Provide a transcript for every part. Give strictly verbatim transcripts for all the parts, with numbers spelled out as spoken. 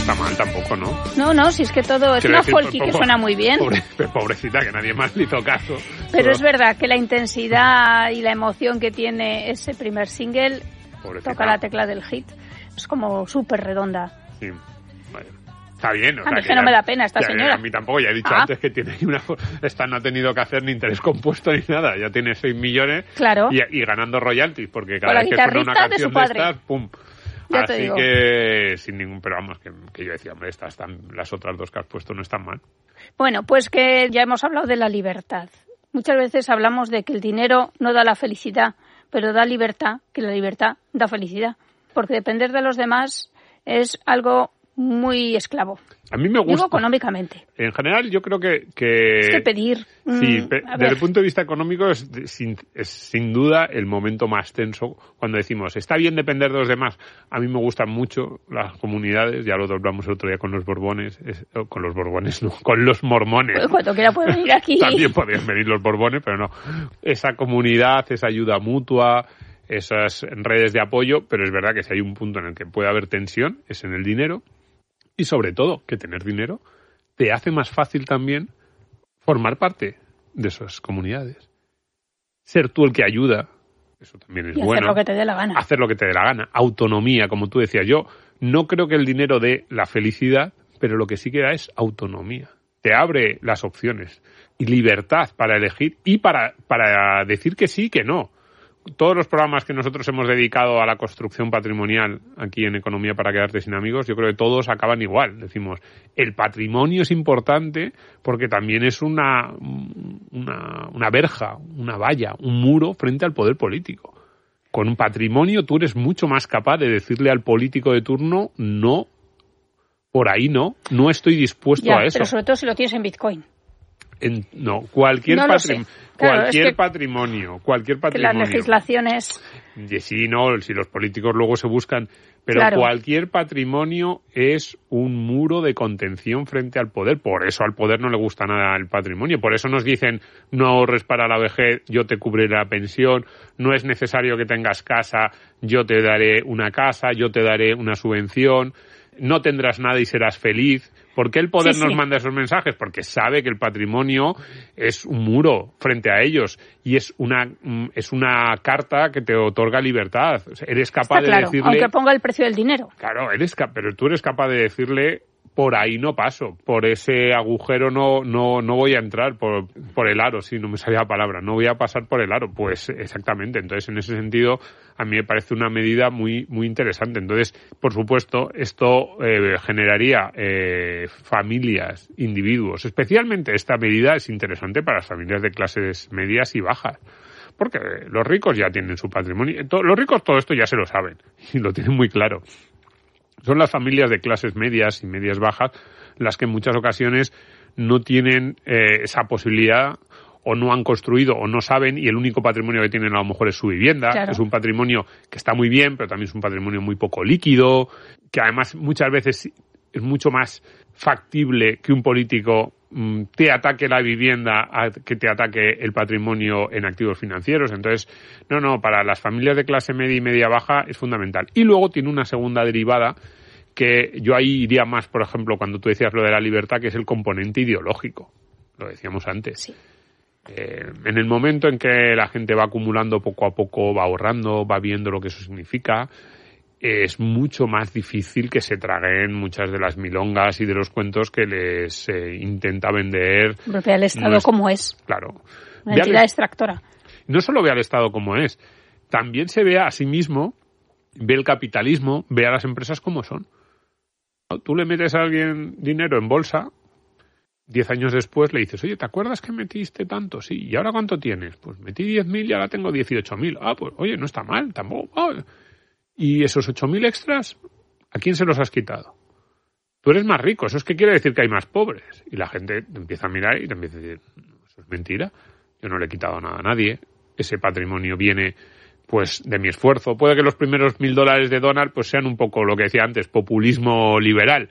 está mal tampoco, ¿no? No, no, si es que todo es Quiero una decir, folky pobre, que suena muy bien. Pobre, pobrecita, que nadie más le hizo caso. Pero, Pero es verdad que la intensidad y la emoción que tiene ese primer single, pobrecita, toca la tecla del hit, es como súper redonda. Sí, bueno. Está bien. O a sea, mí que que no ya, me da pena esta ya, señora. A mí tampoco, ya he dicho ah. antes que tiene una, esta no ha tenido que hacer ni interés compuesto ni nada. Ya tiene seis millones claro. y, y ganando royalties, porque cada Con vez que suena una canción de, de estas, ¡pum! Ya Así te digo. que sin ningún... Pero vamos, que, que yo decía, hombre, estas están, las otras dos que has puesto no están mal. Bueno, pues que ya hemos hablado de la libertad. Muchas veces hablamos de que el dinero no da la felicidad, pero da libertad, que la libertad da felicidad. Porque depender de los demás es algo muy esclavo. A mí me gusta. Digo económicamente. En general, yo creo que... que es que pedir... Sí, mmm, pe desde el punto de vista económico es sin, es sin duda el momento más tenso cuando decimos, está bien depender de los demás. A mí me gustan mucho las comunidades, ya lo hablamos el otro día con los borbones, es, oh, con los borbones no, con los mormones. Pues cuando quiera pueden venir aquí. También podrían venir los borbones, pero no. Esa comunidad, esa ayuda mutua, esas redes de apoyo, pero es verdad que si hay un punto en el que puede haber tensión, es en el dinero. Y sobre todo, que tener dinero te hace más fácil también formar parte de esas comunidades. Ser tú el que ayuda, eso también es y bueno. hacer lo que te dé la gana. Hacer lo que te dé la gana. Autonomía, como tú decías. Yo no creo que el dinero dé la felicidad, pero lo que sí que da es autonomía. Te abre las opciones y libertad para elegir y para, para decir que sí y que no. Todos los programas que nosotros hemos dedicado a la construcción patrimonial aquí en Economía para quedarte sin amigos, yo creo que todos acaban igual. Decimos, el patrimonio es importante porque también es una, una, una verja, una valla, un muro frente al poder político. Con un patrimonio tú eres mucho más capaz de decirle al político de turno, no, por ahí no, no estoy dispuesto ya, a eso. Pero sobre todo si lo tienes en Bitcoin. En, no, cualquier, no patrim claro, cualquier es que, patrimonio, cualquier patrimonio. Que las legislaciones... Y sí, no, si los políticos luego se buscan, pero claro. Cualquier patrimonio es un muro de contención frente al poder. Por eso al poder no le gusta nada el patrimonio. Por eso nos dicen, no ahorres para la vejez, yo te cubriré la pensión, no es necesario que tengas casa, yo te daré una casa, yo te daré una subvención, no tendrás nada y serás feliz. ¿Por qué el poder sí, nos sí. manda esos mensajes? Porque sabe que el patrimonio es un muro frente a ellos y es una es una carta que te otorga libertad. O sea, eres capaz Está claro, de decirle... aunque ponga el precio del dinero. Claro, eres pero tú eres capaz de decirle, por ahí no paso, por ese agujero no no no voy a entrar, por, por el aro, sí, no me salía la palabra, no voy a pasar por el aro. Pues exactamente, entonces en ese sentido a mí me parece una medida muy muy interesante. Entonces, por supuesto, esto eh, generaría eh, familias, individuos. Especialmente esta medida es interesante para las familias de clases medias y bajas. Porque los ricos ya tienen su patrimonio. Los ricos todo esto ya se lo saben y lo tienen muy claro. Son las familias de clases medias y medias bajas las que en muchas ocasiones no tienen eh, esa posibilidad o no han construido o no saben y el único patrimonio que tienen a lo mejor es su vivienda. Claro. Es un patrimonio que está muy bien, pero también es un patrimonio muy poco líquido, que además muchas veces es mucho más factible que un político mmm, te ataque la vivienda a que te ataque el patrimonio en activos financieros. Entonces, no, no, para las familias de clase media y media baja es fundamental. Y luego tiene una segunda derivada que yo ahí iría más, por ejemplo, cuando tú decías lo de la libertad, que es el componente ideológico. Lo decíamos antes. Sí. Eh, en el momento en que la gente va acumulando poco a poco, va ahorrando, va viendo lo que eso significa, es mucho más difícil que se traguen muchas de las milongas y de los cuentos que les eh, intenta vender. Ve al Estado no es, como es. Claro. Una entidad extractora. No solo ve al Estado como es, también se ve a sí mismo, ve el capitalismo, ve a las empresas como son. Tú le metes a alguien dinero en bolsa, diez años después le dices, oye, ¿te acuerdas que metiste tanto? Sí, ¿y ahora cuánto tienes? Pues metí diez mil y ahora tengo dieciocho mil. Ah, pues oye, no está mal, tampoco. Oh. ¿Y esos ocho mil extras, a quién se los has quitado? Tú eres más rico, eso es que quiere decir que hay más pobres. Y la gente te empieza a mirar y te empieza a decir, eso es mentira, yo no le he quitado nada a nadie, ese patrimonio viene pues de mi esfuerzo. Puede que los primeros mil dólares de Donald pues sean un poco lo que decía antes, populismo liberal,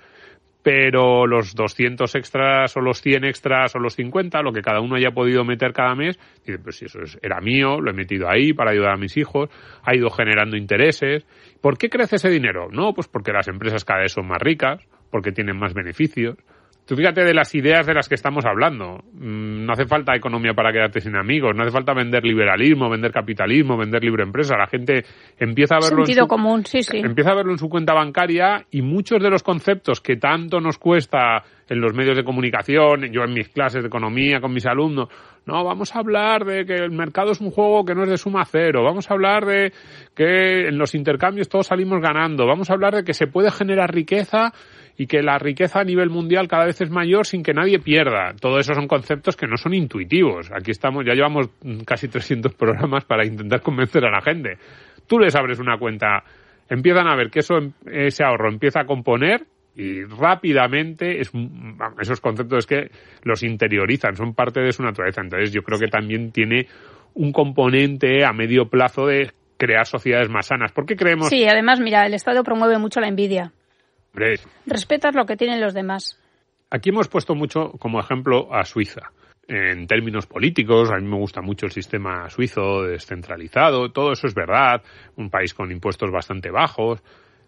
pero los doscientos extras o los cien extras o los cincuenta, lo que cada uno haya podido meter cada mes, dice, pues si eso es, era mío, lo he metido ahí para ayudar a mis hijos, ha ido generando intereses. ¿Por qué crece ese dinero? No, pues porque las empresas cada vez son más ricas, porque tienen más beneficios. Tú fíjate de las ideas de las que estamos hablando. No hace falta economía para quedarte sin amigos, no hace falta vender liberalismo, vender capitalismo, vender libre empresa. La gente empieza a verlo Sentido en su, común, sí, sí. empieza a verlo en su cuenta bancaria, y muchos de los conceptos que tanto nos cuesta en los medios de comunicación, yo en mis clases de economía con mis alumnos, no, vamos a hablar de que el mercado es un juego que no es de suma cero, vamos a hablar de que en los intercambios todos salimos ganando, vamos a hablar de que se puede generar riqueza y que la riqueza a nivel mundial cada vez es mayor sin que nadie pierda. Todo eso son conceptos que no son intuitivos. Aquí estamos, ya llevamos casi trescientos programas para intentar convencer a la gente. Tú les abres una cuenta, empiezan a ver que eso, ese ahorro empieza a componer y rápidamente es, esos conceptos es que los interiorizan, son parte de su naturaleza. Entonces yo creo que también tiene un componente a medio plazo de crear sociedades más sanas. ¿Por qué creemos? Sí, además, mira, el Estado promueve mucho la envidia. Hombre, respetas lo que tienen los demás. Aquí hemos puesto mucho como ejemplo a Suiza. En términos políticos, a mí me gusta mucho el sistema suizo descentralizado, todo eso es verdad, un país con impuestos bastante bajos,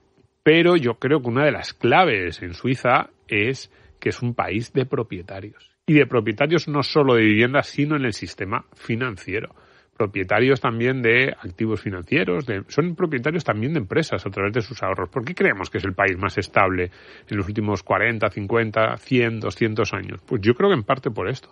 pero yo creo que una de las claves en Suiza es que es un país de propietarios. Y de propietarios no solo de viviendas, sino en el sistema financiero. Propietarios también de activos financieros, de, son propietarios también de empresas a través de sus ahorros. ¿Por qué creemos que es el país más estable en los últimos cuarenta, cincuenta, cien, doscientos años? Pues yo creo que en parte por esto.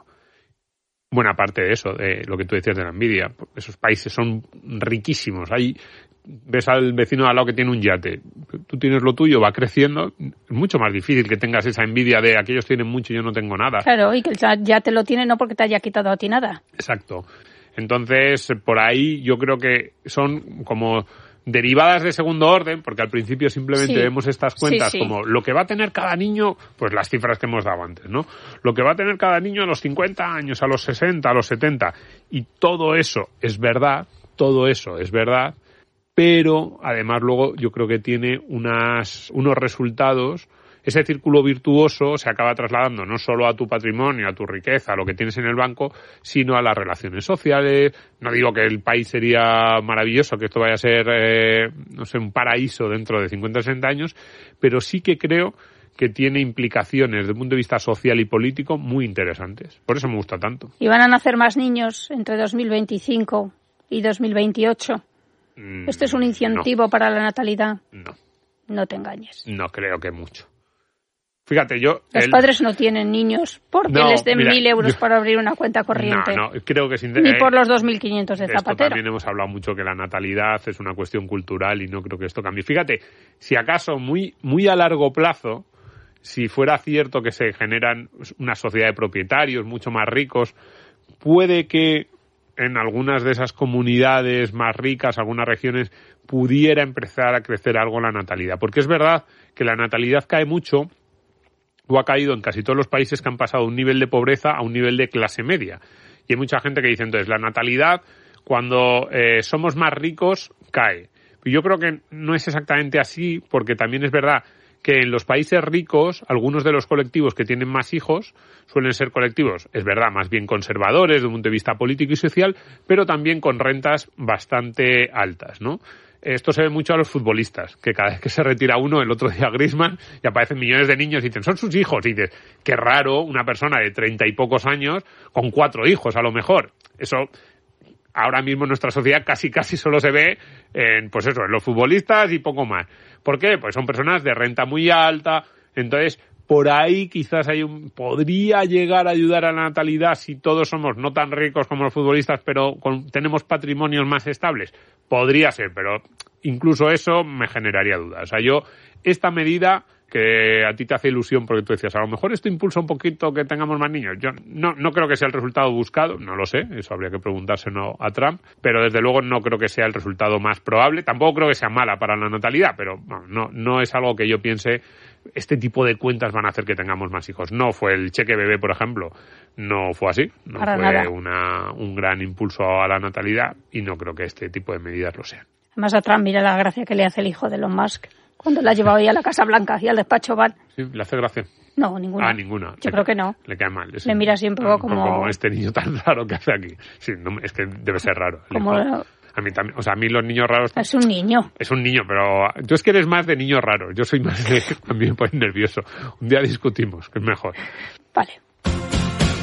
Buena parte de eso, de lo que tú decías de la envidia. Esos países son riquísimos. Ahí ves al vecino de al lado que tiene un yate. Tú tienes lo tuyo, va creciendo. Es mucho más difícil que tengas esa envidia de aquellos tienen mucho y yo no tengo nada. Claro, y que el yate lo tiene no porque te haya quitado a ti nada. Exacto. Entonces, por ahí yo creo que son como derivadas de segundo orden, porque al principio simplemente sí. vemos estas cuentas sí, sí. como lo que va a tener cada niño, pues las cifras que hemos dado antes, ¿no? Lo que va a tener cada niño a los cincuenta años, a los sesenta, a los setenta, y todo eso es verdad, todo eso es verdad, pero además luego yo creo que tiene unas, unos resultados. Ese círculo virtuoso se acaba trasladando no solo a tu patrimonio, a tu riqueza, a lo que tienes en el banco, sino a las relaciones sociales. No digo que el país sería maravilloso, que esto vaya a ser, eh, no sé, un paraíso dentro de cincuenta o sesenta años, pero sí que creo que tiene implicaciones desde el punto de vista social y político muy interesantes. Por eso me gusta tanto. ¿Y van a nacer más niños entre dos mil veinticinco y dos mil veintiocho? Mm, ¿Esto es un incentivo no. para la natalidad? No. No te engañes. No creo que mucho. Fíjate, yo... Los el... padres no tienen niños porque no, les den mira, mil euros yo... para abrir una cuenta corriente. No, no, creo que sin... Ni eh, por los dos mil quinientos de Zapatero. Esto también hemos hablado mucho que la natalidad es una cuestión cultural y no creo que esto cambie. Fíjate, si acaso muy, muy a largo plazo, si fuera cierto que se generan una sociedad de propietarios mucho más ricos, puede que en algunas de esas comunidades más ricas, algunas regiones, pudiera empezar a crecer algo la natalidad. Porque es verdad que la natalidad cae mucho, o ha caído en casi todos los países que han pasado de un nivel de pobreza a un nivel de clase media. Y hay mucha gente que dice, entonces, la natalidad, cuando eh, somos más ricos, cae. Y yo creo que no es exactamente así, porque también es verdad que en los países ricos, algunos de los colectivos que tienen más hijos suelen ser colectivos, es verdad, más bien conservadores desde un punto de vista político y social, pero también con rentas bastante altas, ¿no? Esto se ve mucho a los futbolistas, que cada vez que se retira uno, el otro día Griezmann, y aparecen millones de niños y dicen, son sus hijos. Y dices, qué raro una persona de treinta y pocos años con cuatro hijos, a lo mejor. Eso, ahora mismo en nuestra sociedad casi casi solo se ve en, pues eso, en los futbolistas y poco más. ¿Por qué? Pues son personas de renta muy alta. Entonces, por ahí quizás hay un, podría llegar a ayudar a la natalidad si todos somos no tan ricos como los futbolistas, pero con, tenemos patrimonios más estables. Podría ser, pero incluso eso me generaría dudas. O sea, yo, esta medida que a ti te hace ilusión porque tú decías, a lo mejor esto impulsa un poquito que tengamos más niños. Yo no, no creo que sea el resultado buscado, no lo sé, eso habría que preguntárselo a Trump, pero desde luego no creo que sea el resultado más probable. Tampoco creo que sea mala para la natalidad, pero no, no, no es algo que yo piense, este tipo de cuentas van a hacer que tengamos más hijos. No fue el cheque bebé, por ejemplo, no fue así, no para fue nada. Una, un gran impulso a la natalidad y no creo que este tipo de medidas lo sean. Además a Trump, mira la gracia que le hace el hijo de Elon Musk cuando la ha llevado ahí a la Casa Blanca y al despacho Oval. Sí, ¿le hace gracia? No, ninguna. Ah, ninguna. Yo le, creo que no. Le cae mal. Es le mira siempre un, como... como este niño tan raro que hace aquí. Sí, no, es que debe ser raro. Como... A mí también, o sea, a mí los niños raros... Es un niño. Es un niño, pero tú es que eres más de niños raros. Yo soy más de... A mí me pone nervioso. Un día discutimos, que es mejor. Vale.